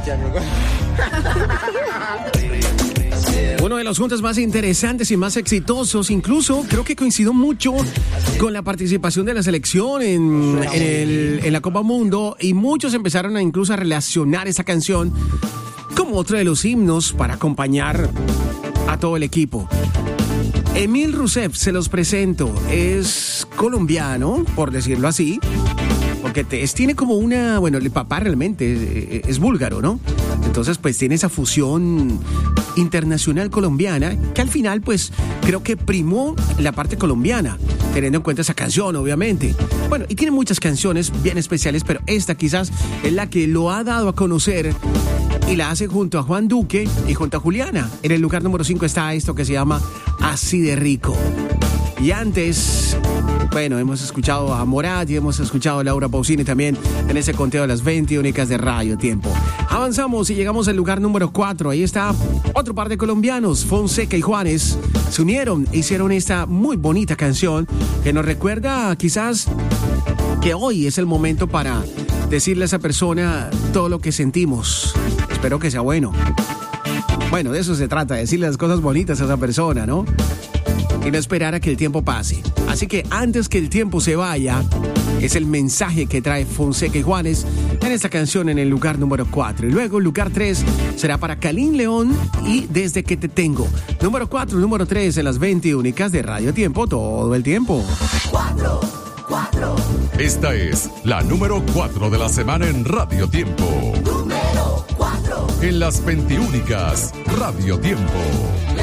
Uno de los juntos más interesantes y más exitosos, incluso creo que coincidió mucho con la participación de la selección en la Copa Mundo, y muchos empezaron incluso a relacionar esa canción como otro de los himnos para acompañar a todo el equipo. Emil Rousseff, se los presento, es colombiano, por decirlo así, porque tiene como una, bueno, el papá realmente es búlgaro, ¿no? Entonces pues tiene esa fusión internacional colombiana que al final pues creo que primó la parte colombiana, teniendo en cuenta esa canción obviamente. Bueno, y tiene muchas canciones bien especiales, pero esta quizás es la que lo ha dado a conocer, y la hace junto a Juan Duque y junto a Juliana. En el lugar número 5 está esto que se llama Así de Rico. Y antes, bueno, hemos escuchado a Morat y hemos escuchado a Laura Pausini también en ese conteo de las 20 únicas de Radio Tiempo. Avanzamos y llegamos al lugar número 4. Ahí está otro par de colombianos, Fonseca y Juanes. Se unieron e hicieron esta muy bonita canción que nos recuerda quizás que hoy es el momento para decirle a esa persona todo lo que sentimos. Espero que sea bueno. Bueno, de eso se trata, decirle las cosas bonitas a esa persona, ¿no? Y no esperar a que el tiempo pase. Así que antes que el tiempo se vaya, es el mensaje que trae Fonseca y Juanes en esta canción en el lugar número 4. Y luego el lugar 3 será para Kalin León y Desde que te tengo. Número 4, número 3 en las 20 únicas de Radio Tiempo todo el tiempo. 4. Esta es la número 4 de la semana en Radio Tiempo. Número 4. En las 20 únicas Radio Tiempo.